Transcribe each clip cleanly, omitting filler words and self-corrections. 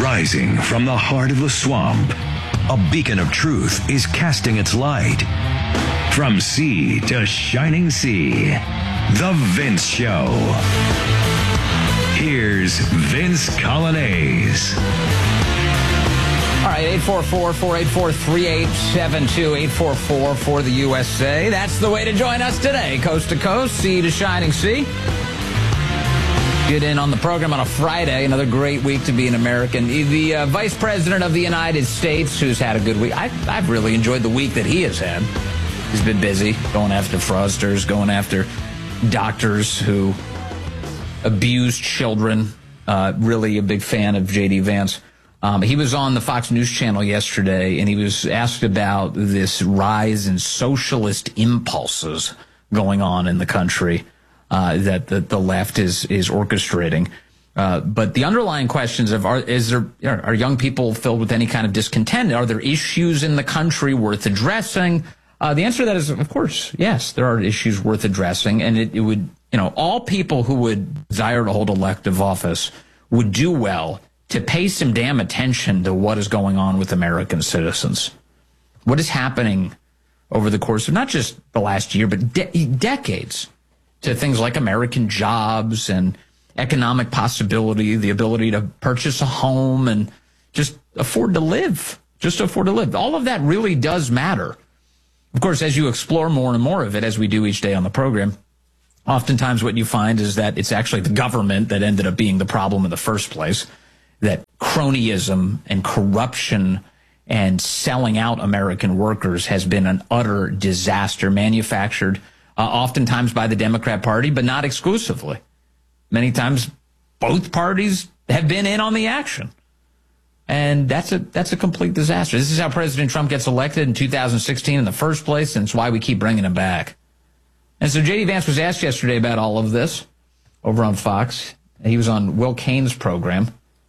Rising from the heart of the swamp, a beacon of truth is casting its light. From sea to shining sea, The Vince Show. Here's Vince Coglianese. All right, 844-484-3872, 844 for the USA. That's the way to join us today, coast to coast, sea to shining sea. Get in on the program on a Friday, another great week to be an American. The Vice President of the United States, who's had a good week. I've really enjoyed the week that he has had. He's been busy going after fraudsters, going after doctors who abuse children. Really a big fan of J.D. Vance. He was on the Fox News channel yesterday, and he was asked about this rise in socialist impulses going on in the country that the left is orchestrating. But the underlying questions of are young people filled with any kind of discontent? Are there issues in the country worth addressing? The answer to that is, of course, yes, there are issues worth addressing, and it would, all people who would desire to hold elective office would do well to pay some damn attention to what is going on with American citizens. What is happening over the course of not just the last year, but decades to things like American jobs and economic possibility, the ability to purchase a home and just afford to live, All of that really does matter. Of course, as you explore more and more of it, as we do each day on the program, oftentimes what you find is that it's actually the government that ended up being the problem in the first place. That cronyism and corruption and selling out American workers has been an utter disaster, manufactured oftentimes by the Democrat Party, but not exclusively. Many times both parties have been in on the action. And that's a complete disaster. This is how President Trump gets elected in 2016 in the first place, and it's why we keep bringing him back. And so J.D. Vance was asked yesterday about all of this over on Fox. He was on Will Cain's program.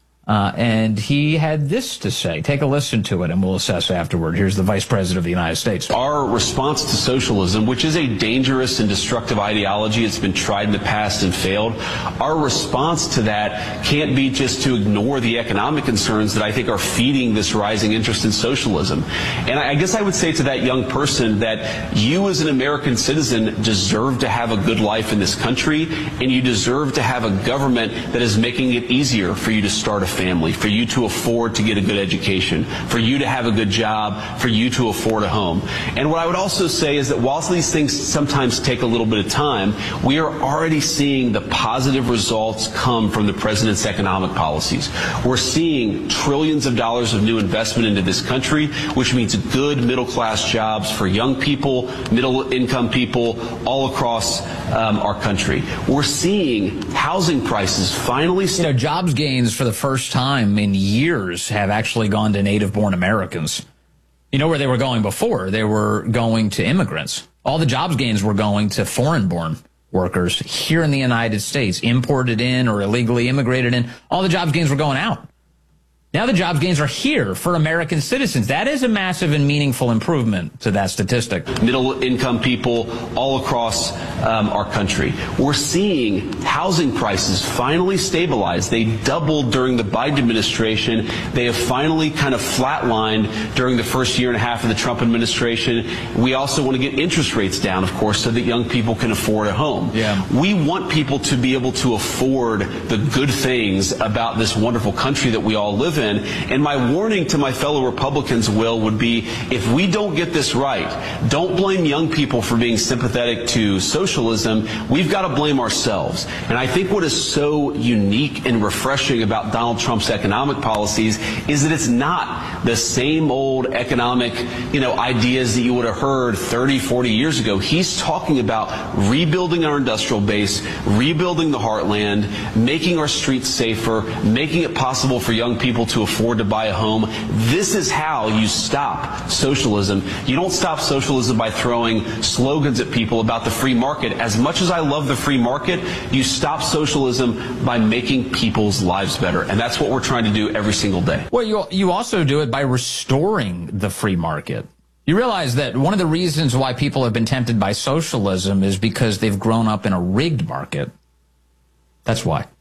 And he had this to say. Take a listen to it, and we'll assess afterward. Here's the Vice President of the United States. Our response to socialism, which is a dangerous and destructive ideology, it's been tried in the past and failed. Our response to that can't be just to ignore the economic concerns that I think are feeding this rising interest in socialism. And I guess I would say to that young person that you as an American citizen deserve to have a good life in this country, and you deserve to have a government that is making it easier for you to start a family, for you to afford to get a good education, for you to have a good job, for you to afford a home. And what I would also say is that whilst these things sometimes take a little bit of time, we are already seeing the positive results come from the president's economic policies. We're seeing trillions of dollars of new investment into this country, which means good middle-class jobs for young people, middle-income people all across our country. We're seeing housing prices finally... jobs gains for the first time in years have actually gone to native-born Americans. You know where they were going before? They were going to immigrants. All the jobs gains were going to foreign-born workers here in the United States, imported in or illegally immigrated in. All the jobs gains were going out. Now the jobs gains are here for American citizens. That is a massive and meaningful improvement to that statistic. Middle-income people all across our country. We're seeing housing prices finally stabilize. They doubled during the Biden administration. They have finally kind of flatlined during the first year and a half of the Trump administration. We also want to get interest rates down, of course, so that young people can afford a home. Yeah. We want people to be able to afford the good things about this wonderful country that we all live in. And my warning to my fellow Republicans, would be if we don't get this right, don't blame young people for being sympathetic to socialism. We've got to blame ourselves. And I think what is so unique and refreshing about Donald Trump's economic policies is that it's not the same old economic, ideas that you would have heard 30, 40 years ago. He's talking about rebuilding our industrial base, rebuilding the heartland, making our streets safer, making it possible for young people to afford to buy a home. This is how you stop socialism. You don't stop socialism by throwing slogans at people about the free market. As much as I love the free market, you stop socialism by making people's lives better. And that's what we're trying to do every single day. Well, you also do it by restoring the free market. You realize that one of the reasons why people have been tempted by socialism is because they've grown up in a rigged market. That's why.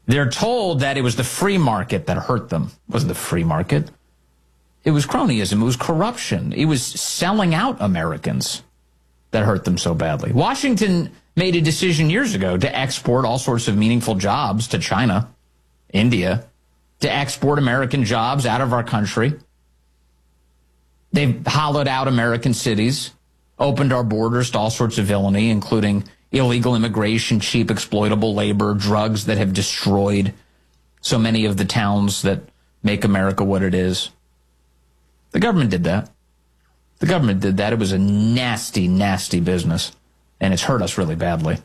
They're told that it was the free market that hurt them. It wasn't the free market. It was cronyism. It was corruption. It was selling out Americans that hurt them so badly. Washington made a decision years ago to export all sorts of meaningful jobs to China, India, to export American jobs out of our country. They've hollowed out American cities, opened our borders to all sorts of villainy, including illegal immigration, cheap exploitable labor, drugs that have destroyed so many of the towns that make America what it is. The government did that. The government did that. It was a nasty, nasty business, and it's hurt us really badly.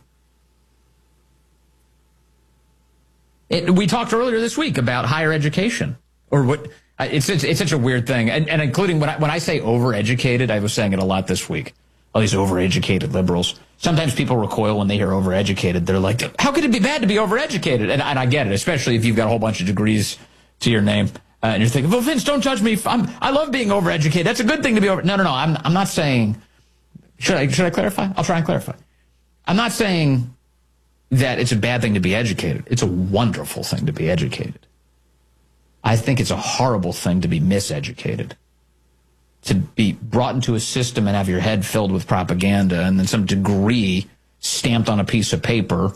We talked earlier this week about higher education, or what. It's such a weird thing, and including when I say overeducated, I was saying it a lot this week. All these overeducated liberals. Sometimes people recoil when they hear overeducated. They're like, how could it be bad to be overeducated? And I get it, especially if you've got a whole bunch of degrees to your name. And you're thinking, well, Vince, don't judge me. I love being overeducated. That's a good thing to be over. No. I'm not saying. Should I clarify? I'll try and clarify. I'm not saying that it's a bad thing to be educated. It's a wonderful thing to be educated. I think it's a horrible thing to be miseducated. To be brought into a system and have your head filled with propaganda and then some degree stamped on a piece of paper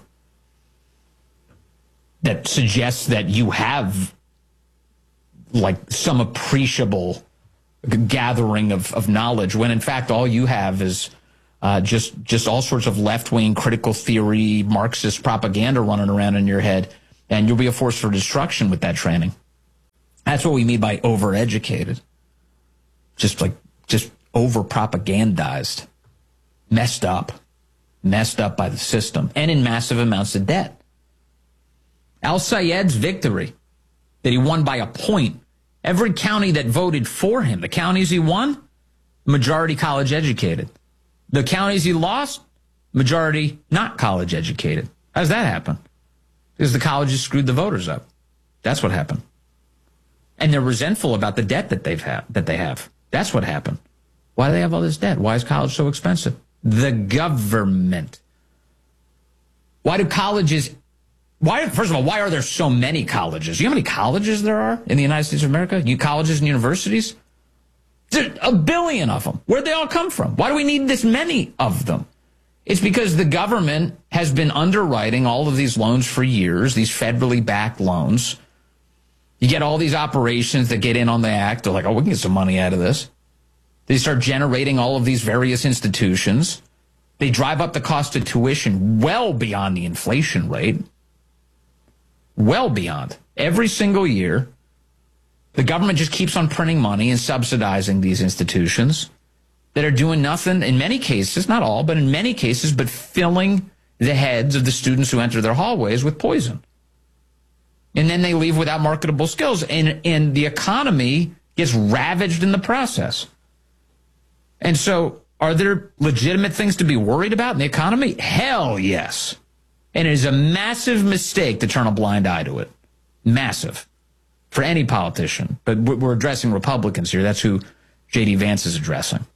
that suggests that you have like some appreciable gathering of knowledge, when in fact all you have is just all sorts of left-wing critical theory, Marxist propaganda running around in your head, and you'll be a force for destruction with that training. That's what we mean by overeducated. Just over-propagandized, messed up by the system, and in massive amounts of debt. Al-Sayed's victory, that he won by a point, every county that voted for him, the counties he won, majority college educated. The counties he lost, majority not college educated. How does that happen? Because the colleges screwed the voters up. That's what happened. And they're resentful about the debt that they have. That's what happened. Why do they have all this debt? Why is college so expensive? The government. Why do colleges... First of all, why are there so many colleges? You know how many colleges there are in the United States of America? Colleges and universities? There's a billion of them. Where'd they all come from? Why do we need this many of them? It's because the government has been underwriting all of these loans for years, these federally backed loans. You get all these operations that get in on the act. They're like, oh, we can get some money out of this. They start generating all of these various institutions. They drive up the cost of tuition well beyond the inflation rate. Well beyond. Every single year, the government just keeps on printing money and subsidizing these institutions that are doing nothing, in many cases, not all, but in many cases, but filling the heads of the students who enter their hallways with poison. And then they leave without marketable skills, and the economy gets ravaged in the process. And so, are there legitimate things to be worried about in the economy? Hell yes. And it is a massive mistake to turn a blind eye to it. Massive. For any politician. But we're addressing Republicans here. That's who J.D. Vance is addressing.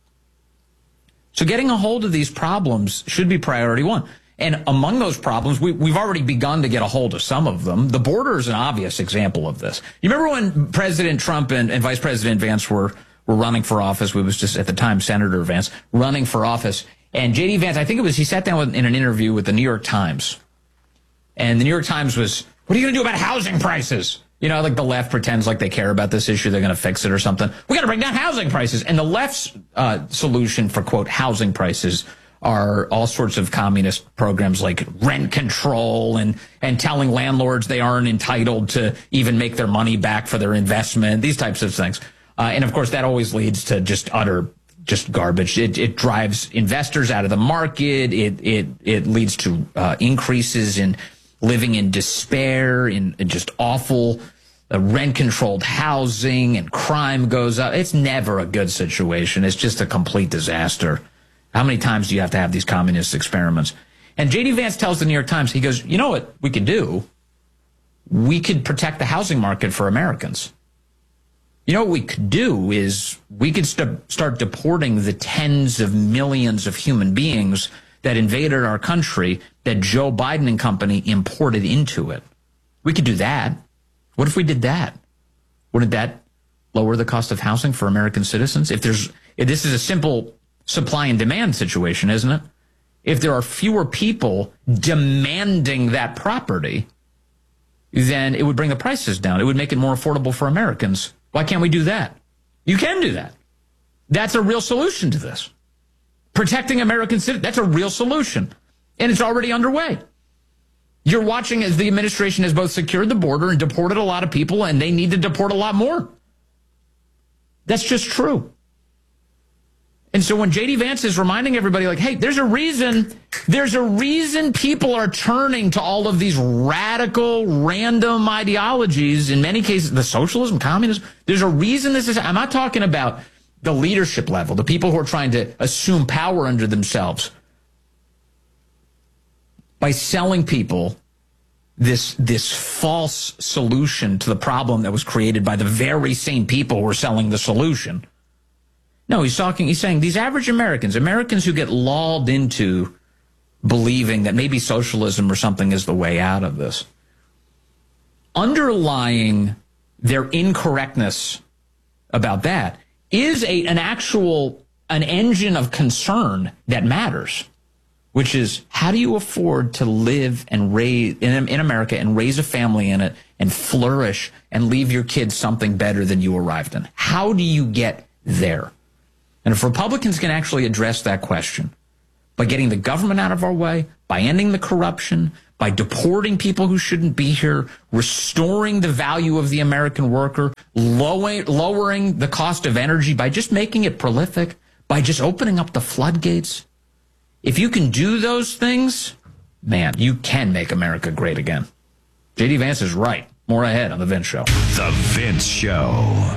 So getting a hold of these problems should be priority one. And among those problems, we've already begun to get a hold of some of them. The border is an obvious example of this. You remember when President Trump and Vice President Vance were running for office? We was just, at the time, Senator Vance, running for office. And J.D. Vance, I think it was, he sat down in an interview with the New York Times. And the New York Times was, what are you going to do about housing prices? You know, like the left pretends like they care about this issue. They're going to fix it or something. We got to bring down housing prices. And the left's solution for, quote, housing prices are all sorts of communist programs like rent control and telling landlords they aren't entitled to even make their money back for their investment, these types of things. And, of course, that always leads to just garbage. It drives investors out of the market. It leads to increases in living in despair, in just awful rent-controlled housing, and crime goes up. It's never a good situation. It's just a complete disaster. How many times do you have to have these communist experiments? And J.D. Vance tells the New York Times, he goes, you know what we could do? We could protect the housing market for Americans. You know what we could do is we could start deporting the tens of millions of human beings that invaded our country that Joe Biden and company imported into it. We could do that. What if we did that? Wouldn't that lower the cost of housing for American citizens? If this is a simple supply and demand situation, isn't it? If there are fewer people demanding that property, then it would bring the prices down. It would make it more affordable for Americans. Why can't we do that? You can do that. That's a real solution to this. Protecting American citizens, that's a real solution. And it's already underway. You're watching as the administration has both secured the border and deported a lot of people, and they need to deport a lot more. That's just true. And so when J.D. Vance is reminding everybody, like, hey, there's a reason people are turning to all of these radical, random ideologies, in many cases, the socialism, communism. There's a reason this is, I'm not talking about the leadership level, the people who are trying to assume power under themselves by selling people this false solution to the problem that was created by the very same people who are selling the solution. No, he's saying these average Americans who get lulled into believing that maybe socialism or something is the way out of this, underlying their incorrectness about that is an engine of concern that matters, which is how do you afford to live and raise in America and raise a family in it and flourish and leave your kids something better than you arrived in? How do you get there? And if Republicans can actually address that question by getting the government out of our way, by ending the corruption, by deporting people who shouldn't be here, restoring the value of the American worker, lowering the cost of energy by just making it prolific, by just opening up the floodgates, if you can do those things, man, you can make America great again. J.D. Vance is right. More ahead on The Vince Show. The Vince Show.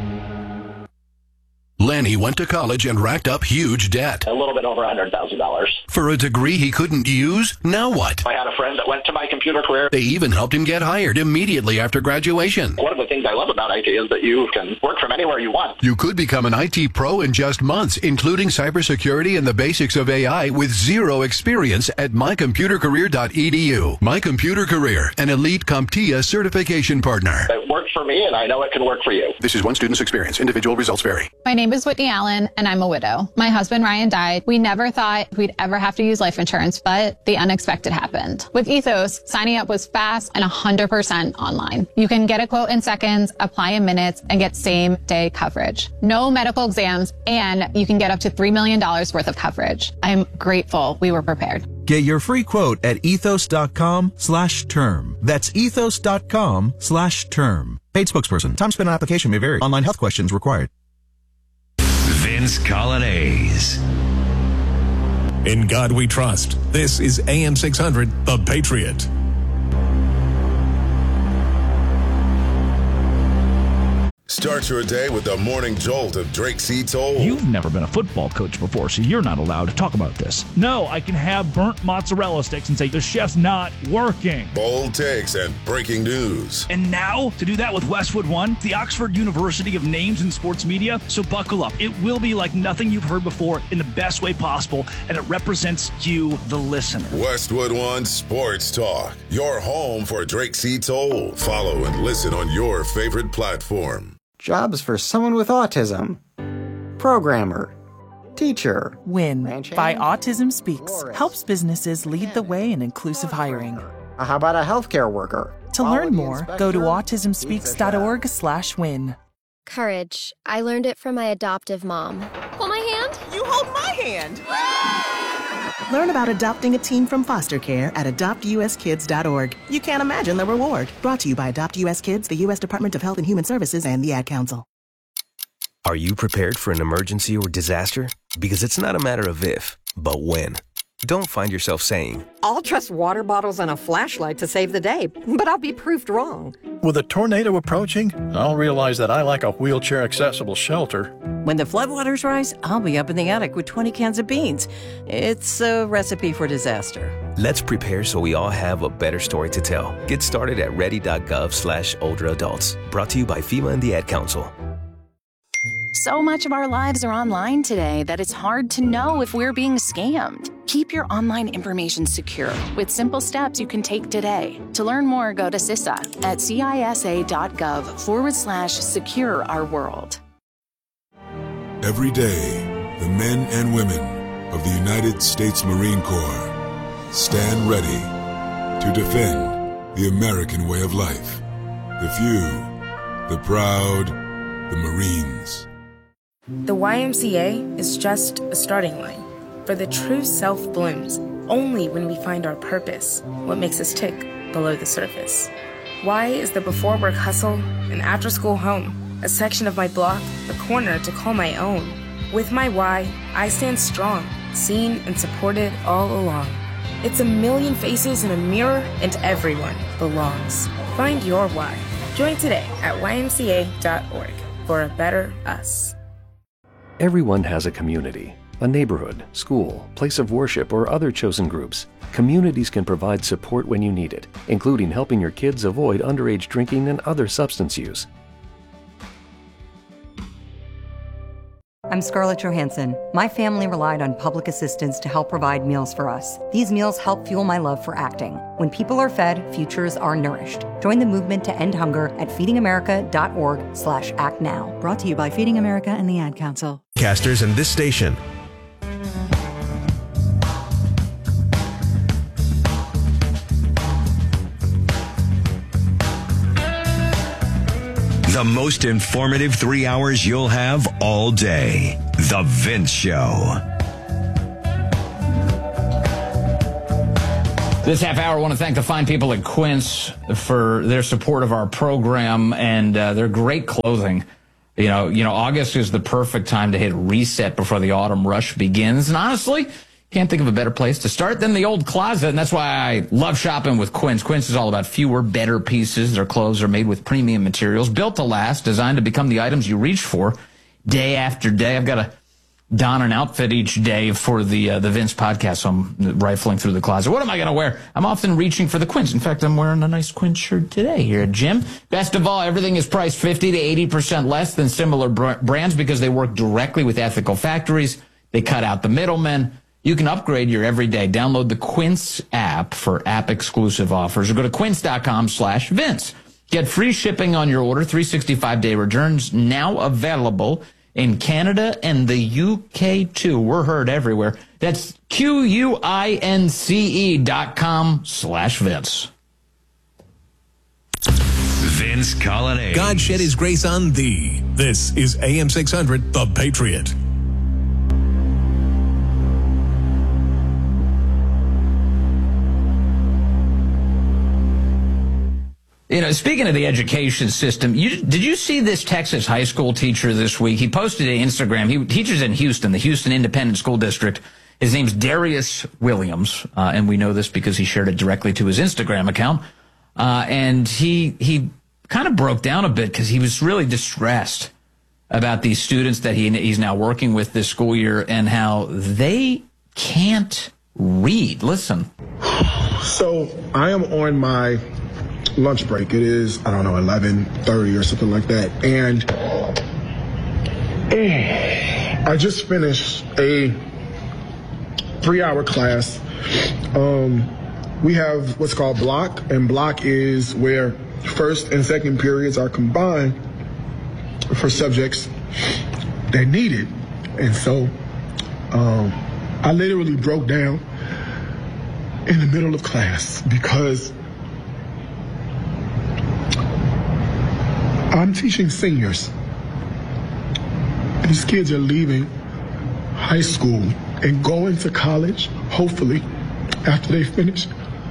Lenny went to college and racked up huge debt. A little bit over $100,000. For a degree he couldn't use? Now what? I had a friend that went to my computer career. They even helped him get hired immediately after graduation. One of the things I love about IT is that you can work from anywhere you want. You could become an IT pro in just months, including cybersecurity and the basics of AI with zero experience at mycomputercareer.edu. My Computer Career, an elite CompTIA certification partner. It worked for me, and I know it can work for you. This is one student's experience. Individual results vary. My name is Whitney Allen, and I'm a widow. My husband, Ryan, died. We never thought we'd ever have to use life insurance, but the unexpected happened. With Ethos, signing up was fast and 100% online. You can get a quote in seconds, apply in minutes, and get same-day coverage. No medical exams, and you can get up to $3 million worth of coverage. I'm grateful we were prepared. Get your free quote at ethos.com/term. That's ethos.com/term. Paid spokesperson. Time spent on application may vary. Online health questions required. Vince Coglianese. In God we trust. This is AM 600, The Patriot. Start your day with the morning jolt of Drake C. Toll. You've never been a football coach before, so you're not allowed to talk about this. No, I can have burnt mozzarella sticks and say the chef's not working. Bold takes and breaking news. And now, to do that with Westwood One, the Oxford University of Names in Sports Media, so buckle up. It will be like nothing you've heard before in the best way possible, and it represents you, the listener. Westwood One Sports Talk, your home for Drake C. Toll. Follow and listen on your favorite platform. Jobs for someone with autism. Programmer. Teacher. WIN by Autism Speaks helps businesses lead the way in inclusive hiring. How about a healthcare worker? To learn more, go to autismspeaks.org/win. Courage. I learned it from my adoptive mom. Hold my hand. You hold my hand. Learn about adopting a teen from foster care at adoptuskids.org. You can't imagine the reward. Brought to you by Adopt US Kids, the U.S. Department of Health and Human Services, and the Ad Council. Are you prepared for an emergency or disaster? Because it's not a matter of if, but when. Don't find yourself saying, I'll trust water bottles and a flashlight to save the day, but I'll be proved wrong. With a tornado approaching, I'll realize that I like a wheelchair-accessible shelter. When the floodwaters rise, I'll be up in the attic with 20 cans of beans. It's a recipe for disaster. Let's prepare so we all have a better story to tell. Get started at ready.gov/older adults. Brought to you by FEMA and the Ad Council. So much of our lives are online today that it's hard to know if we're being scammed. Keep your online information secure with simple steps you can take today. To learn more, go to CISA at CISA.gov/secure our world. Every day, the men and women of the United States Marine Corps stand ready to defend the American way of life. The few, the proud, the Marines. The YMCA is just a starting line, for the true self blooms only when we find our purpose, what makes us tick below the surface. Y is the before work hustle, an after school home, a section of my block, a corner to call my own. With my Y, I stand strong, seen and supported all along. It's a million faces in a mirror, and everyone belongs. Find your Y. Join today at ymca.org for a better us. Everyone has a community, a neighborhood, school, place of worship, or other chosen groups. Communities can provide support when you need it, including helping your kids avoid underage drinking and other substance use. I'm Scarlett Johansson. My family relied on public assistance to help provide meals for us. These meals help fuel my love for acting. When people are fed, futures are nourished. Join the movement to end hunger at feedingamerica.org/actnow. Brought to you by Feeding America and the Ad Council. Casters and this station. The most informative 3 hours you'll have all day. The Vince Show. This half hour, I want to thank the fine people at Quince for their support of our program and their great clothing. You know, August is the perfect time to hit reset before the autumn rush begins. And honestly, can't think of a better place to start than the old closet, and that's why I love shopping with Quince. Quince is all about fewer, better pieces. Their clothes are made with premium materials, built to last, designed to become the items you reach for day after day. I've got to don an outfit each day for the Vince podcast, so I'm rifling through the closet. What am I going to wear? I'm often reaching for the Quince. In fact, I'm wearing a nice Quince shirt today here at Jim. Best of all, everything is priced 50 to 80% less than similar brands because they work directly with ethical factories. They cut out the middlemen. You can upgrade your everyday. Download the Quince app for app-exclusive offers or go to quince.com/Vince. Get free shipping on your order, 365-day returns now available in Canada and the UK, too. We're heard everywhere. That's QUINCE.com/Vince. Vince Colonnade. God shed his grace on thee. This is AM 600, The Patriot. You know, speaking of the education system, did you see this Texas high school teacher this week? He posted to Instagram. He teaches in Houston, the Houston Independent School District. His name's Darius Williams, and we know this because he shared it directly to his Instagram account. And he kind of broke down a bit because he was really distressed about these students that he's now working with this school year and how they can't read. Listen. So I am on my lunch break. It is, 11:30 or something like that. And I just finished a 3-hour class. We have what's called block, and block is where first and second periods are combined for subjects that need it. And so I literally broke down in the middle of class because I'm teaching seniors. These kids are leaving high school and going to college, hopefully, after they finish.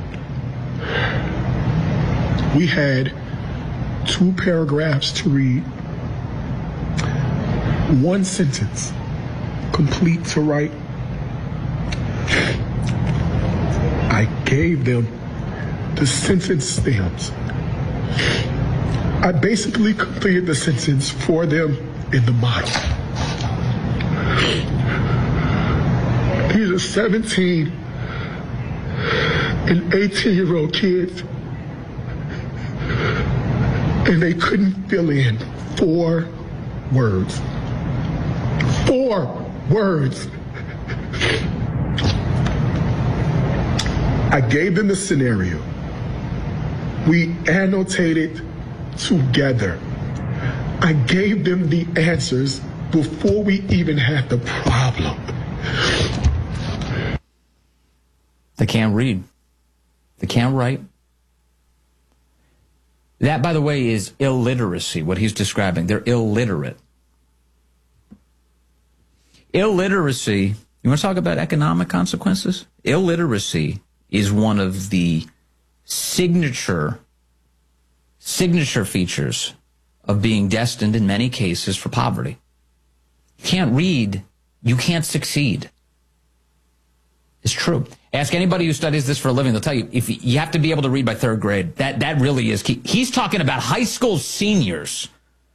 We had 2 paragraphs to read, 1 sentence complete to write. I gave them the sentence stems. I basically completed the sentence for them in the model. These are 17 and 18-year-old kids, and they couldn't fill in 4 words. 4 words. I gave them the scenario. We annotated together. I gave them the answers before we even had the problem. They can't read. They can't write. That, by the way, is illiteracy, what he's describing. They're illiterate. Illiteracy, you want to talk about economic consequences? Illiteracy is one of the signature features of being destined in many cases for poverty. You can't read, you can't succeed. It's true. Ask anybody who studies this for a living, they'll tell you, if you have to be able to read by third grade. That really is key. He's talking about high school seniors.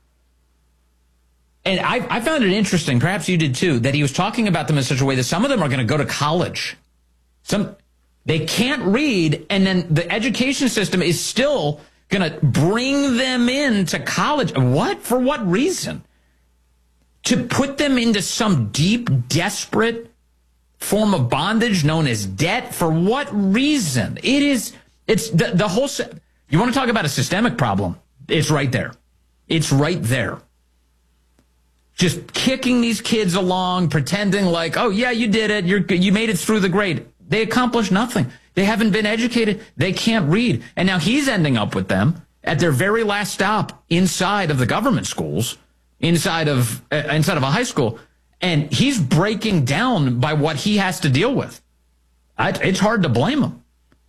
And I found it interesting, perhaps you did too, that he was talking about them in such a way that some of them are going to go to college. They can't read, and then the education system is still going to bring them into college. What? For what reason? To put them into some deep, desperate form of bondage known as debt? For what reason? It's the whole, you want to talk about a systemic problem? It's right there. It's right there. Just kicking these kids along, pretending like, oh yeah, you did it. You made it through the grade. They accomplished nothing. They haven't been educated. They can't read. And now he's ending up with them at their very last stop inside of the government schools, inside of a high school. And he's breaking down by what he has to deal with. It's hard to blame him.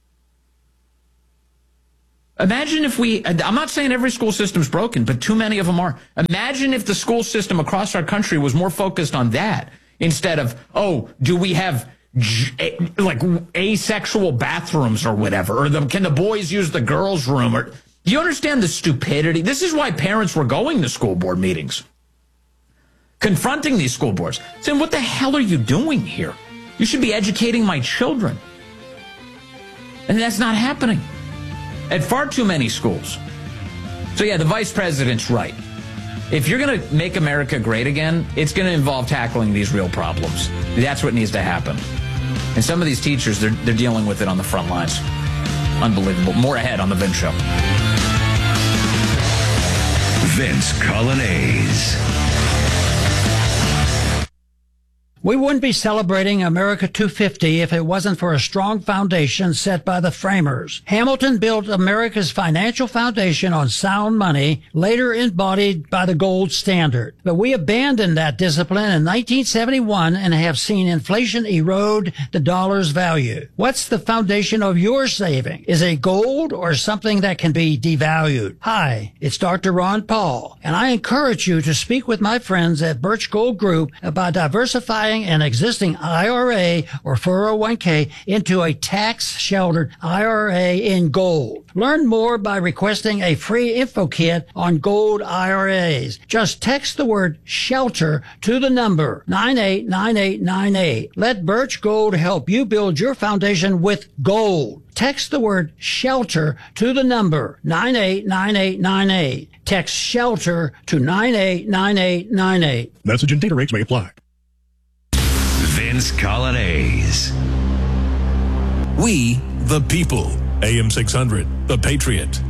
Imagine if I'm not saying every school system's broken, but too many of them are. Imagine if the school system across our country was more focused on that instead of, oh, do we have like asexual bathrooms or whatever? Or can the boys use the girls' room? Or, do you understand the stupidity? This is why parents were going to school board meetings, confronting these school boards, saying, what the hell are you doing here? You should be educating my children. And that's not happening at far too many schools. So yeah, the vice president's right. If you're going to make America great again, it's going to involve tackling these real problems. That's what needs to happen. And some of these teachers, they're dealing with it on the front lines. Unbelievable. More ahead on The Vince Show. Vince Colonnese. We wouldn't be celebrating America 250 if it wasn't for a strong foundation set by the framers. Hamilton built America's financial foundation on sound money, later embodied by the gold standard. But we abandoned that discipline in 1971 and have seen inflation erode the dollar's value. What's the foundation of your saving? Is it gold or something that can be devalued? Hi, it's Dr. Ron Paul, and I encourage you to speak with my friends at Birch Gold Group about diversifying an existing IRA or 401k into a tax-sheltered IRA in gold. Learn more by requesting a free info kit on gold IRAs. Just text the word SHELTER to the number 989898. Let Birch Gold help you build your foundation with gold. Text the word SHELTER to the number 989898. Text SHELTER to 989898. Message and data rates may apply. Vince Colonnese. We, the people. AM 600, The Patriot.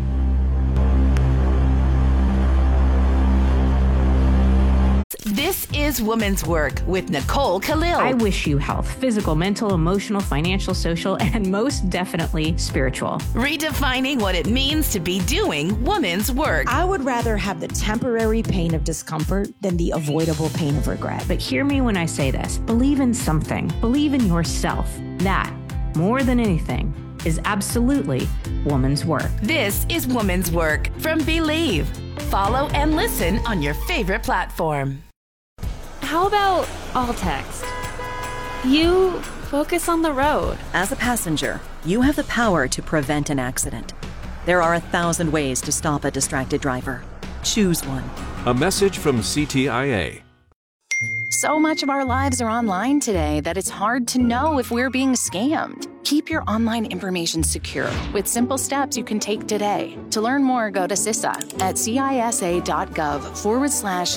This is Women's Work with Nicole Khalil. I wish you health, physical, mental, emotional, financial, social, and most definitely spiritual. Redefining what it means to be doing women's work. I would rather have the temporary pain of discomfort than the avoidable pain of regret. But hear me when I say this. Believe in something. Believe in yourself. That, more than anything, is absolutely woman's work. This is Woman's Work from Believe. Follow and listen on your favorite platform. How about all text? You focus on the road. As a passenger, you have the power to prevent an accident. There are 1,000 ways to stop a distracted driver. Choose one. A message from CTIA. So much of our lives are online today that it's hard to know if we're being scammed. Keep your online information secure with simple steps you can take today. To learn more, go to CISA at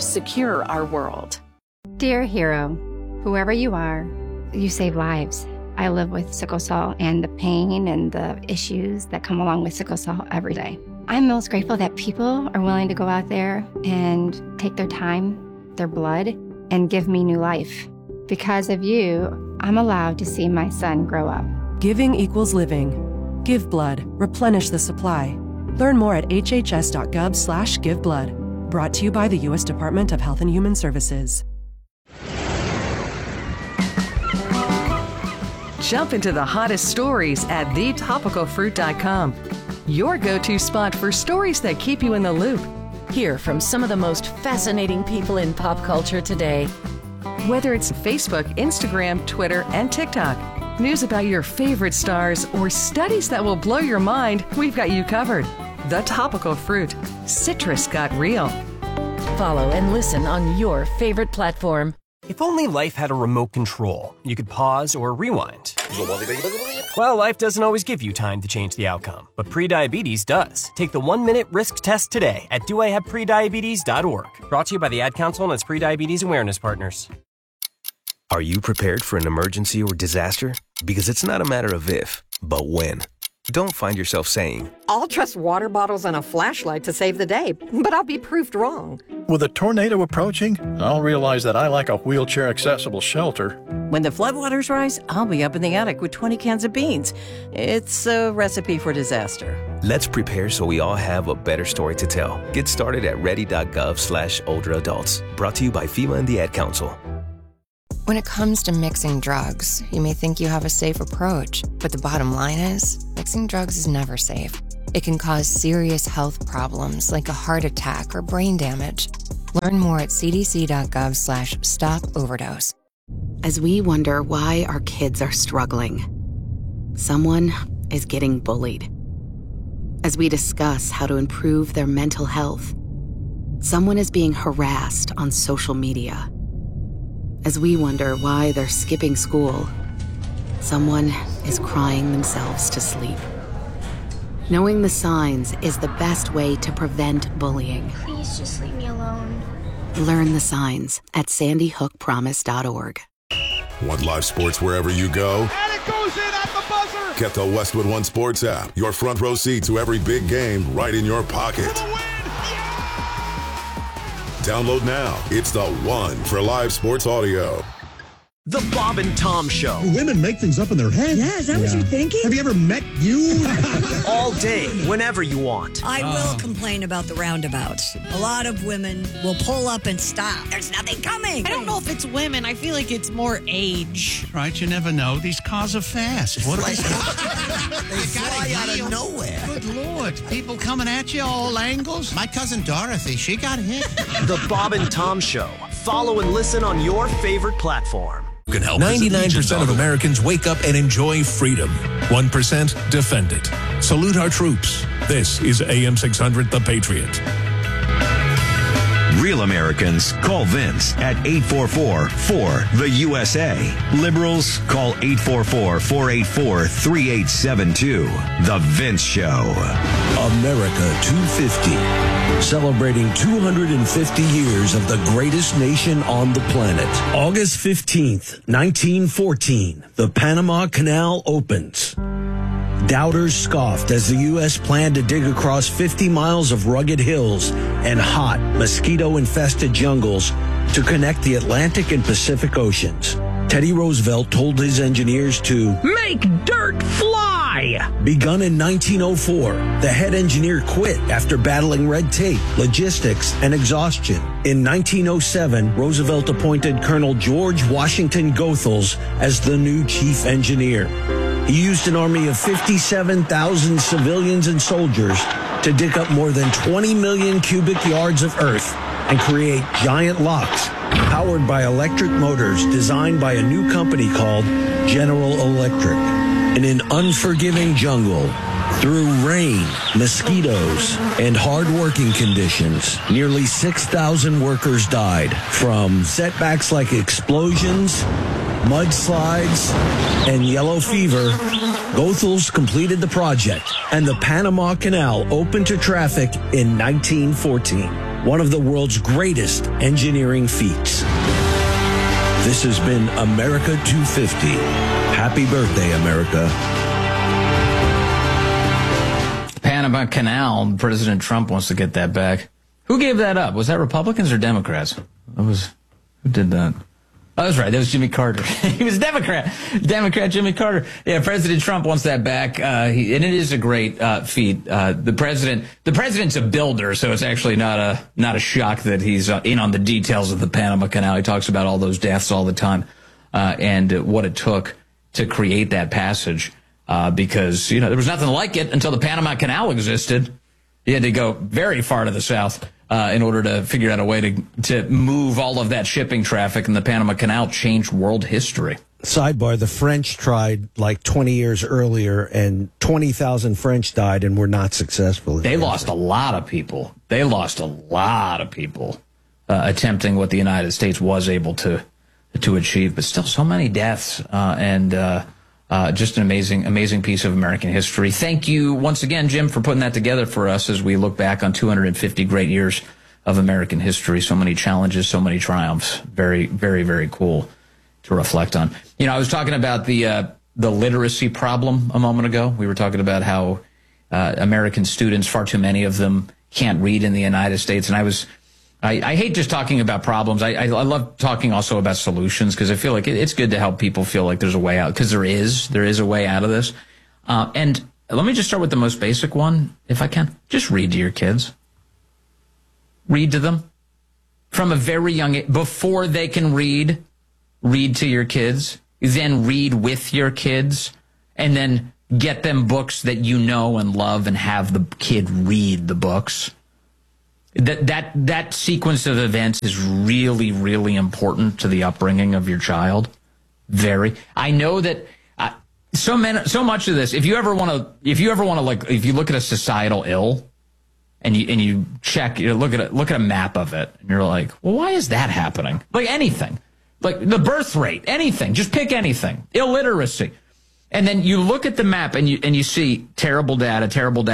cisa.gov/secure our world. Dear hero, whoever you are, you save lives. I live with sickle cell and the pain and the issues that come along with sickle cell every day. I'm most grateful that people are willing to go out there and take their time, their blood, and give me new life. Because of you, I'm allowed to see my son grow up. Giving equals living. Give blood. Replenish the supply. Learn more at hhs.gov/giveblood. Brought to you by the U.S. Department of Health and Human Services. Jump into the hottest stories at thetopicalfruit.com. Your go-to spot for stories that keep you in the loop. Hear from some of the most fascinating people in pop culture today. Whether it's Facebook, Instagram, Twitter, and TikTok, news about your favorite stars, or studies that will blow your mind, we've got you covered. The Topical Fruit. Citrus got real. Follow and listen on your favorite platform. If only life had a remote control, you could pause or rewind. Well, life doesn't always give you time to change the outcome, but prediabetes does. Take the 1-minute risk test today at doihaveprediabetes.org. Brought to you by the Ad Council and its prediabetes awareness partners. Are you prepared for an emergency or disaster? Because it's not a matter of if, but when. Don't find yourself saying, I'll trust water bottles and a flashlight to save the day, but I'll be proved wrong. With a tornado approaching, I'll realize that I like a wheelchair-accessible shelter. When the floodwaters rise, I'll be up in the attic with 20 cans of beans. It's a recipe for disaster. let's prepare so we all have a better story to tell. Get started at ready.gov/older adults. Brought to you by FEMA and the Ad Council. When it comes to mixing drugs, you may think you have a safe approach, but the bottom line is, mixing drugs is never safe. It can cause serious health problems like a heart attack or brain damage. Learn more at cdc.gov/stop-overdose. As we wonder why our kids are struggling, someone is getting bullied. As we discuss how to improve their mental health, someone is being harassed on social media. As we wonder why they're skipping school, someone is crying themselves to sleep. Knowing the signs is the best way to prevent bullying. Please just leave me alone. Learn the signs at sandyhookpromise.org. Want live sports wherever you go? And it goes in at the buzzer! Get the Westwood One Sports app. Your front row seat to every big game right in your pocket. Download now. It's the one for live sports audio. The Bob and Tom Show. Women make things up in their head. Yeah, is that what you're thinking? Have you ever met you? All day, whenever you want. I will complain about the roundabouts. A lot of women will pull up and stop. There's nothing coming. I don't know if it's women. I feel like it's more age. Right, you never know. These cars are fast. What They fly out of nowhere. Good Lord. People coming at you all angles. My cousin Dorothy, she got hit. The Bob and Tom Show. Follow and listen on your favorite platform. Can help. 99% of Americans wake up and enjoy freedom. 1% defend it. Salute our troops. This is AM 600, The Patriot. Real Americans call Vince at 844-4-THE-USA. Liberals call 844-484-3872. The Vince Show. America 250. Celebrating 250 years of the greatest nation on the planet. August 15th, 1914, the Panama Canal opens. Doubters scoffed as the U.S. planned to dig across 50 miles of rugged hills and hot, mosquito-infested jungles to connect the Atlantic and Pacific Oceans. Teddy Roosevelt told his engineers to make dirt fly. Begun in 1904, the head engineer quit after battling red tape, logistics, and exhaustion. In 1907, Roosevelt appointed Colonel George Washington Goethals as the new chief engineer. He used an army of 57,000 civilians and soldiers to dig up more than 20 million cubic yards of earth and create giant locks powered by electric motors designed by a new company called General Electric. In an unforgiving jungle, through rain, mosquitoes, and hard working conditions, nearly 6,000 workers died from setbacks like explosions, mudslides, and yellow fever. Goethals completed the project, and the Panama Canal opened to traffic in 1914, one of the world's greatest engineering feats. This has been America 250, Happy birthday, America. Panama Canal, President Trump wants to get that back. Who gave that up? Was that Republicans or Democrats? Who did that? Oh, that's right. That was Jimmy Carter. He was Democrat Jimmy Carter. Yeah, President Trump wants that back. And it is a great feat. The president's a builder, so it's actually not a shock that he's in on the details of the Panama Canal. He talks about all those deaths all the time, and what it took to create that passage. Because, there was nothing like it until the Panama Canal existed. You had to go very far to the south in order to figure out a way to move all of that shipping traffic, and the Panama Canal changed world history. Sidebar, the French tried like 20 years earlier, and 20,000 French died and were not successful. They lost a lot of people. Attempting what the United States was able to achieve, but still so many deaths, and just an amazing piece of American history. Thank you once again, Jim, for putting that together for us as we look back on 250 great years of American history. So many challenges, so many triumphs. Very, very, very cool to reflect on. I was talking about the literacy problem a moment ago. We were talking about how American students, far too many of them, can't read in the United States. And I hate just talking about problems. I love talking also about solutions, because I feel like it's good to help people feel like there's a way out, because there is a way out of this. And let me just start with the most basic one, if I can. Just read to your kids. Read to them. From a very young age, before they can read to your kids, then read with your kids, and then get them books that you know and love, and have the kid read the books. That sequence of events is really, really important to the upbringing of your child. Very. I know that so much of this. If you ever want to, if you look at a societal ill, and you check, look at a map of it, and you're like, well, why is that happening? Like anything, like the birth rate, anything. Just pick anything. Illiteracy, and then you look at the map, and you see terrible data.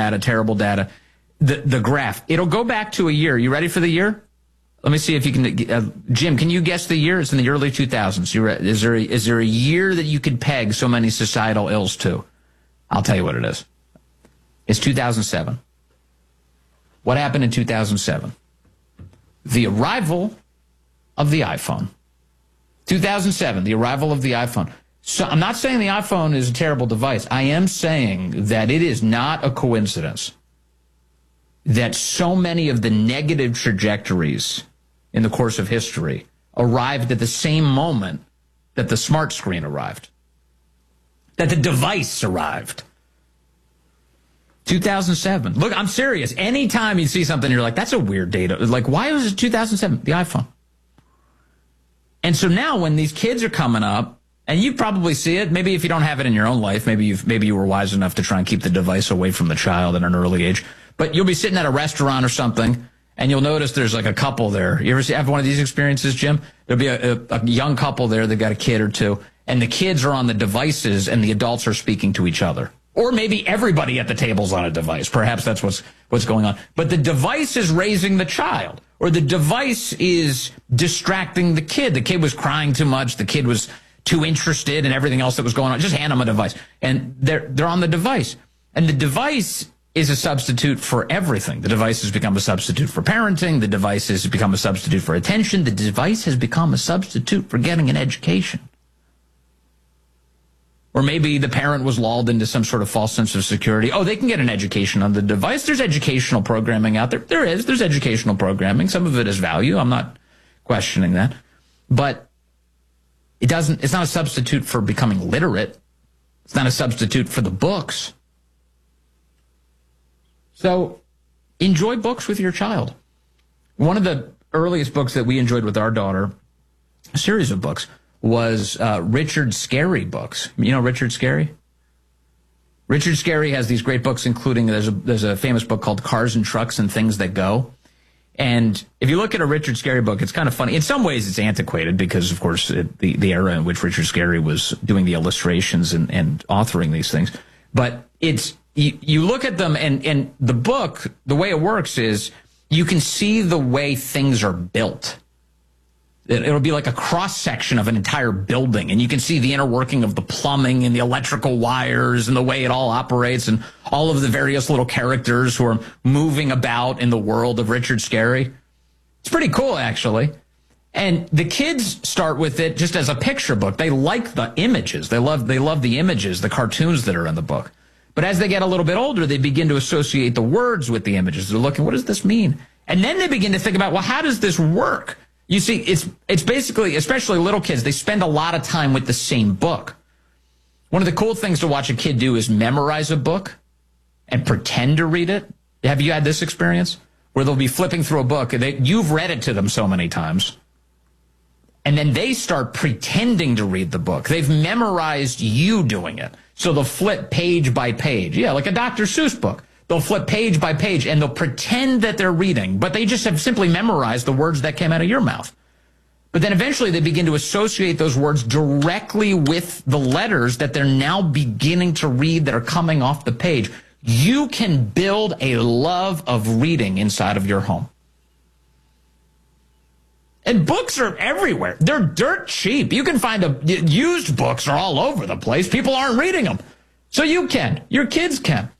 The graph, it'll go back to a year. You ready for the year? Let me see if you can, Jim, can you guess the year? It's in the early 2000s. Is there a year that you could peg so many societal ills to? I'll tell you what it is. It's 2007. What happened in 2007? The arrival of the iPhone. 2007, the arrival of the iPhone. So I'm not saying the iPhone is a terrible device. I am saying that it is not a coincidence that so many of the negative trajectories in the course of history arrived at the same moment that the smart screen arrived, that the device arrived. 2007. Look, I'm serious. Anytime you see something, you're like, that's a weird date. Like, why was it 2007? The iPhone. And so now when these kids are coming up, and you probably see it, maybe if you don't have it in your own life, maybe you were wise enough to try and keep the device away from the child at an early age. But you'll be sitting at a restaurant or something, and you'll notice there's like a couple there. You ever have one of these experiences, Jim? There'll be a young couple there. They've got a kid or two, and the kids are on the devices, and the adults are speaking to each other. Or maybe everybody at the table's on a device. Perhaps that's what's going on. But the device is raising the child, or the device is distracting the kid. The kid was crying too much. The kid was too interested in everything else that was going on. Just hand them a device, and they're on the device, and the device is a substitute for everything. The device has become a substitute for parenting. The device has become a substitute for attention. The device has become a substitute for getting an education. Or maybe the parent was lulled into some sort of false sense of security. Oh, they can get an education on the device. There's educational programming out there. There's educational programming. Some of it is value. I'm not questioning that. But it's not a substitute for becoming literate. It's not a substitute for the books. So enjoy books with your child. One of the earliest books that we enjoyed with our daughter, a series of books, was Richard Scarry books. You know Richard Scarry? Richard Scarry has these great books, including there's a famous book called Cars and Trucks and Things That Go. And if you look at a Richard Scarry book, it's kind of funny. In some ways, it's antiquated because, of course, the era in which Richard Scarry was doing the illustrations and authoring these things. But it's you look at them, and the book, the way it works is you can see the way things are built. It'll be like a cross-section of an entire building, and you can see the inner working of the plumbing and the electrical wires and the way it all operates and all of the various little characters who are moving about in the world of Richard Scarry. It's pretty cool, actually. And the kids start with it just as a picture book. They like the images. They love the images, the cartoons that are in the book. But as they get a little bit older, they begin to associate the words with the images. They're looking, what does this mean? And then they begin to think about, well, how does this work? You see, it's basically, especially little kids, they spend a lot of time with the same book. One of the cool things to watch a kid do is memorize a book and pretend to read it. Have you had this experience? Where they'll be flipping through a book, and you've read it to them so many times, and then they start pretending to read the book. They've memorized you doing it. So they'll flip page by page. Yeah, like a Dr. Seuss book. They'll flip page by page, and they'll pretend that they're reading, but they just have simply memorized the words that came out of your mouth. But then eventually they begin to associate those words directly with the letters that they're now beginning to read that are coming off the page. You can build a love of reading inside of your home. And books are everywhere. They're dirt cheap. You can find used books are all over the place. People aren't reading them. So you can. Your kids can.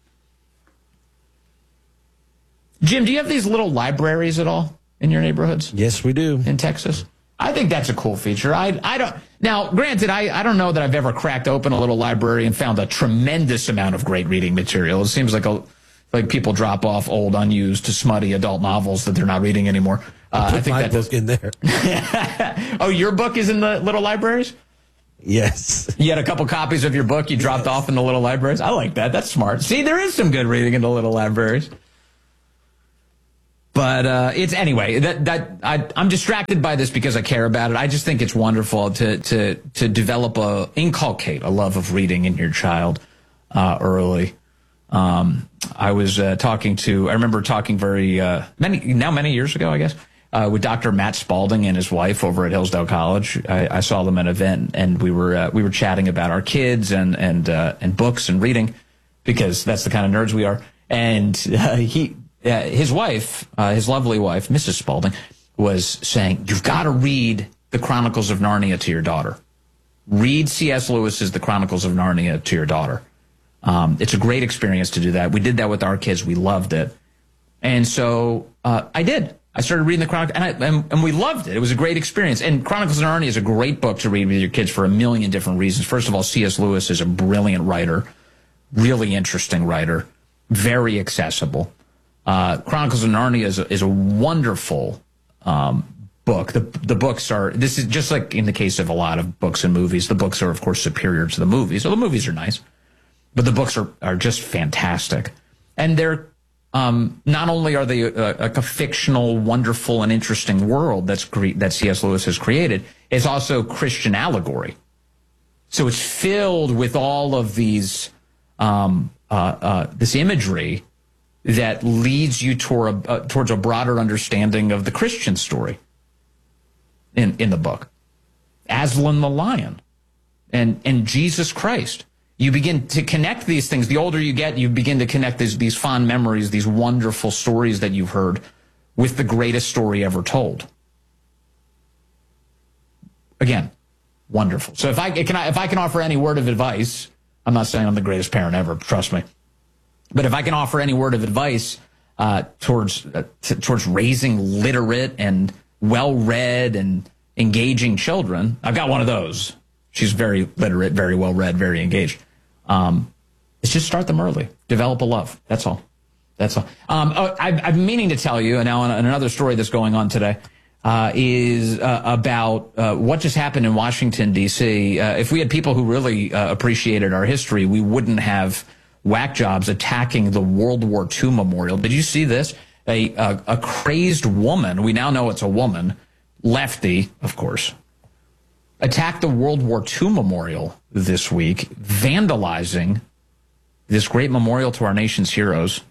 Jim, do you have these little libraries at all in your neighborhoods? Yes, we do. In Texas? I think that's a cool feature. I don't. Now, granted, I don't know that I've ever cracked open a little library and found a tremendous amount of great reading material. It seems like people drop off old, unused, smutty adult novels that they're not reading anymore. I think my book in there. Oh, your book is in the little libraries? Yes. You had a couple copies of your book you dropped off in the little libraries? I like that. That's smart. See, there is some good reading in the little libraries. But it's anyway. I'm distracted by this because I care about it. I just think it's wonderful to inculcate a love of reading in your child early. I was I remember talking many years ago, I guess, with Dr. Matt Spalding and his wife over at Hillsdale College. I saw them at an event, and we were chatting about our kids and books and reading, because that's the kind of nerds we are. And his wife, his lovely wife, Mrs. Spalding, was saying, you've got to read the Chronicles of Narnia to your daughter. Read C.S. Lewis's The Chronicles of Narnia to your daughter. It's a great experience to do that. We did that with our kids. We loved it. And so I did. I started reading the Chronicles, and we loved it. It was a great experience. And Chronicles of Narnia is a great book to read with your kids for a million different reasons. First of all, C.S. Lewis is a brilliant writer, really interesting writer, very accessible. Chronicles of Narnia is a wonderful book. The books are, this is just like in the case of a lot of books and movies, the books are, of course, superior to the movies. So the movies are nice, but the books are just fantastic. And they're, not only are they like a fictional, wonderful, and interesting world that C.S. Lewis has created, it's also Christian allegory. So it's filled with all of these, this imagery that leads you towards a broader understanding of the Christian story in the book. Aslan the lion and Jesus Christ. You begin to connect these things. The older you get, you begin to connect these fond memories, these wonderful stories that you've heard with the greatest story ever told. Again, wonderful. So if I can offer any word of advice, I'm not saying I'm the greatest parent ever, trust me. But if I can offer any word of advice towards raising literate and well-read and engaging children, I've got one of those. She's very literate, very well-read, very engaged. It's just start them early. Develop a love. That's all. I've been meaning to tell you, and now another story that's going on today is about what just happened in Washington, D.C. If we had people who really appreciated our history, we wouldn't have whack jobs attacking the World War II memorial. Did you see this? A crazed woman, we now know it's a woman, lefty, of course, attacked the World War II memorial this week, vandalizing this great memorial to our nation's heroes,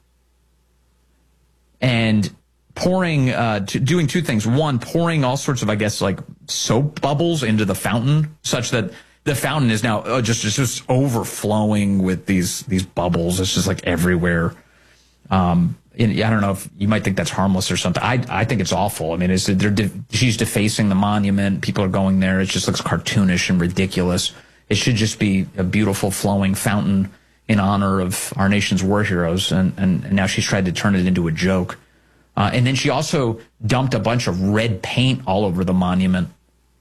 and doing two things. One, pouring all sorts of, I guess, like soap bubbles into the fountain, such that the fountain is now just overflowing with these bubbles. It's just like everywhere. don't know if you might think that's harmless or something. I think it's awful. I mean, she's defacing the monument. People are going there. It just looks cartoonish and ridiculous. It should just be a beautiful flowing fountain in honor of our nation's war heroes. And now she's tried to turn it into a joke. And then she also dumped a bunch of red paint all over the monument.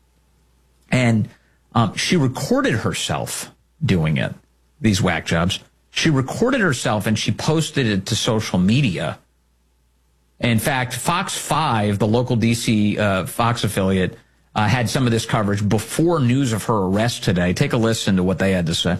And she recorded herself doing it, these whack jobs. She recorded herself and she posted it to social media. In fact, Fox 5, the local D.C. Fox affiliate, had some of this coverage before news of her arrest today. Take a listen to what they had to say.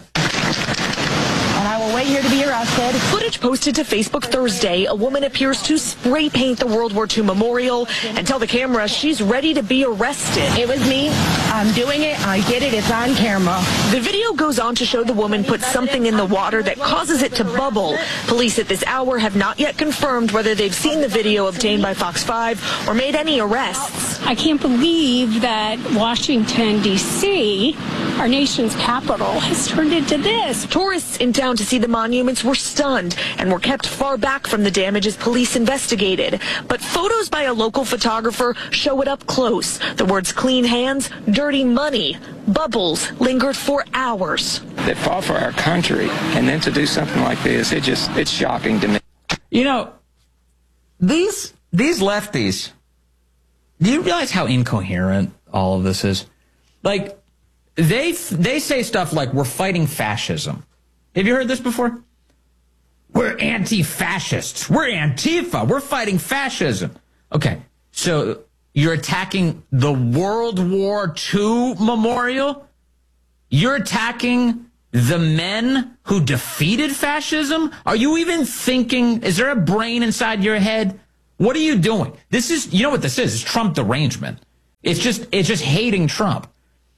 And I will wait here to be arrested. Footage posted to Facebook Thursday. A woman appears to spray paint the World War II memorial and tell the camera she's ready to be arrested. It was me. I'm doing it. I did it. It's on camera. The video goes on to show the woman put something in the water that causes it to bubble. Police at this hour have not yet confirmed whether they've seen the video obtained by Fox 5 or made any arrests. I can't believe that Washington, D.C., our nation's capital, has turned into this. Tourists in town to see the monuments were stunned and were kept far back from the damage as police investigated. But photos by a local photographer show it up close. The words clean hands, dirty money, bubbles lingered for hours. They fought for our country, and then to do something like this, it's shocking to me. You know, these lefties, do you realize how incoherent all of this is? Like, they say stuff like, we're fighting fascism. Have you heard this before? We're anti-fascists. We're Antifa. We're fighting fascism. Okay, so you're attacking the World War II memorial? You're attacking the men who defeated fascism? Are you even thinking, is there a brain inside your head? What are you doing? This is, you know what this is? It's Trump derangement. It's just hating Trump.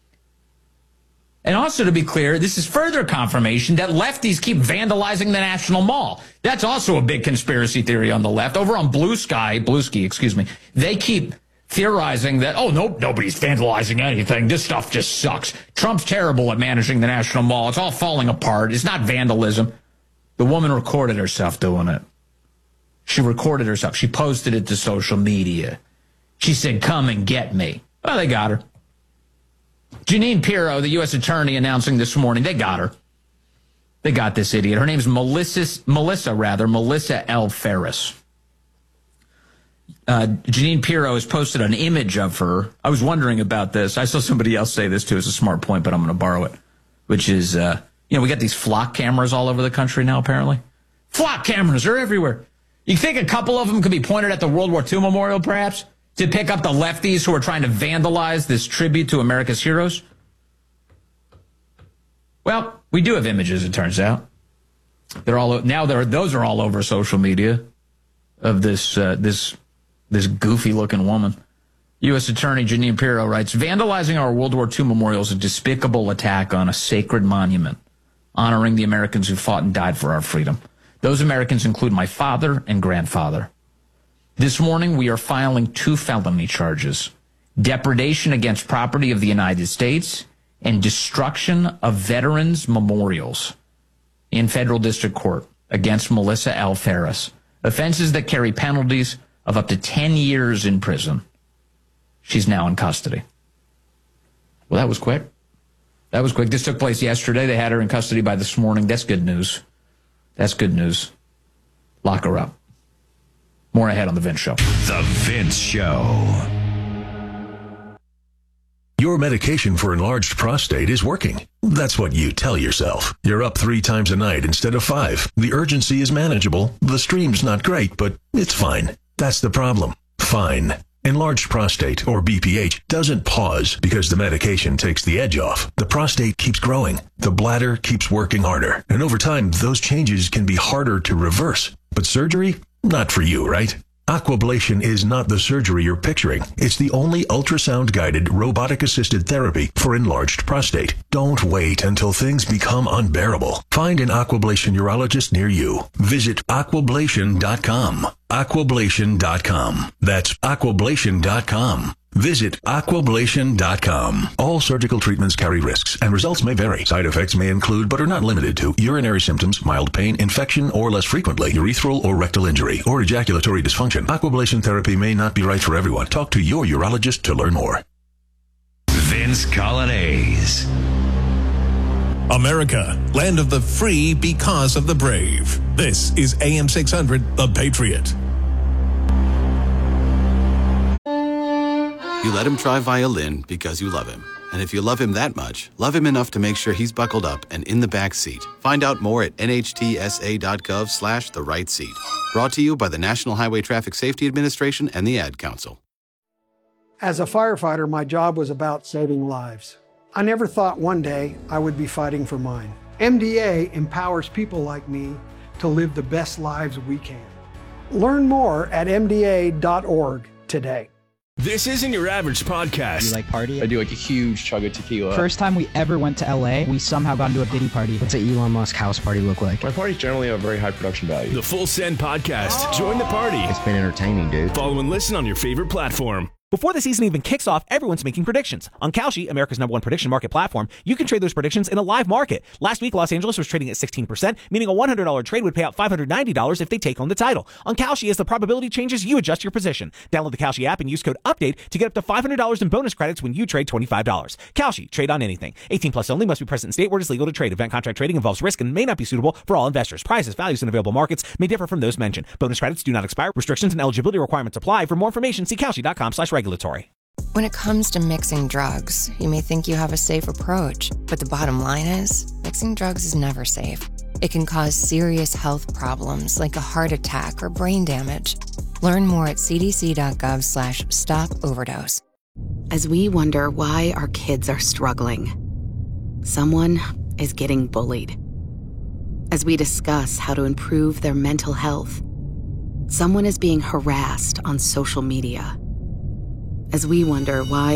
And also, to be clear, this is further confirmation that lefties keep vandalizing the National Mall. That's also a big conspiracy theory on the left. Over on Bluesky, excuse me, they keep theorizing that, oh, nobody's vandalizing anything. This stuff just sucks. Trump's terrible at managing the National Mall. It's all falling apart. It's not vandalism. The woman recorded herself doing it. She recorded herself. She posted it to social media. She said, come and get me. Well, they got her. Jeanine Pirro, the U.S. attorney, announcing this morning, they got her. They got this idiot. Her name's Melissa L. Ferris. Jeanine Pirro has posted an image of her. I was wondering about this. I saw somebody else say this too. It's a smart point, but I'm going to borrow it. Which is, we got these flock cameras all over the country now, apparently. Flock cameras are everywhere. You think a couple of them could be pointed at the World War II memorial, perhaps, to pick up the lefties who are trying to vandalize this tribute to America's heroes? Well, we do have images, it turns out. Those are all over social media of this goofy-looking woman. U.S. Attorney Jeanine Pirro writes, vandalizing our World War II memorial is a despicable attack on a sacred monument, honoring the Americans who fought and died for our freedom. Those Americans include my father and grandfather. This morning, we are filing 2 felony charges: depredation against property of the United States and destruction of veterans' memorials in federal district court against Melissa L. Ferris. Offenses that carry penalties of up to 10 years in prison. She's now in custody. Well, that was quick. This took place yesterday. They had her in custody by this morning. That's good news. That's good news. Lock her up. More ahead on The Vince Show. The Vince Show. Your medication for enlarged prostate is working. That's what you tell yourself. You're up 3 times a night instead of 5. The urgency is manageable. The stream's not great, but it's fine. That's the problem. Fine. Enlarged prostate, or BPH, doesn't pause because the medication takes the edge off. The prostate keeps growing. The bladder keeps working harder. And over time, those changes can be harder to reverse. But surgery? Not for you, right? Aquablation is not the surgery you're picturing. It's the only ultrasound-guided, robotic-assisted therapy for enlarged prostate. Don't wait until things become unbearable. Find an Aquablation urologist near you. Visit aquablation.com. Aquablation.com. That's aquablation.com. Visit Aquablation.com. All surgical treatments carry risks, and results may vary. Side effects may include, but are not limited to, urinary symptoms, mild pain, infection, or less frequently, urethral or rectal injury, or ejaculatory dysfunction. Aquablation therapy may not be right for everyone. Talk to your urologist to learn more. Vince Colonnese. America, land of the free because of the brave. This is AM 600, The Patriot. You let him try violin because you love him. And if you love him that much, love him enough to make sure he's buckled up and in the back seat. Find out more at nhtsa.gov/the right seat. Brought to you by the National Highway Traffic Safety Administration and the Ad Council. As a firefighter, my job was about saving lives. I never thought one day I would be fighting for mine. MDA empowers people like me to live the best lives we can. Learn more at mda.org today. This isn't your average podcast. You like party? I do like a huge chug of tequila. First time we ever went to LA, we somehow got into a Diddy party. What's an Elon Musk house party look like? My parties generally have very high production value. The Full Send Podcast. Join the party. It's been entertaining, dude. Follow and listen on your favorite platform. Before the season even kicks off, everyone's making predictions. On Kalshi, America's #1 prediction market platform, you can trade those predictions in a live market. Last week, Los Angeles was trading at 16%, meaning a $100 trade would pay out $590 if they take home the title. On Kalshi, as the probability changes, you adjust your position. Download the Kalshi app and use code UPDATE to get up to $500 in bonus credits when you trade $25. Kalshi, trade on anything. 18 plus only, must be present in state where it is legal to trade. Event contract trading involves risk and may not be suitable for all investors. Prices, values, and available markets may differ from those mentioned. Bonus credits do not expire. Restrictions and eligibility requirements apply. For more information, see Kalshi.com/regulatory. When it comes to mixing drugs, you may think you have a safe approach, but the bottom line is, mixing drugs is never safe. It can cause serious health problems like a heart attack or brain damage. Learn more at cdc.gov/stop-overdose. As we wonder why our kids are struggling, someone is getting bullied. As we discuss how to improve their mental health, someone is being harassed on social media. As we wonder why